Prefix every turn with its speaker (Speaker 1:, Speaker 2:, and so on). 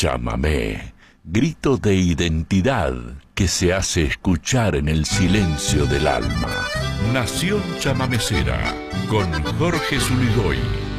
Speaker 1: Chamamé, grito de identidad que se hace escuchar en el silencio del alma. Nación Chamamecera, con Jorge Zuluigoy.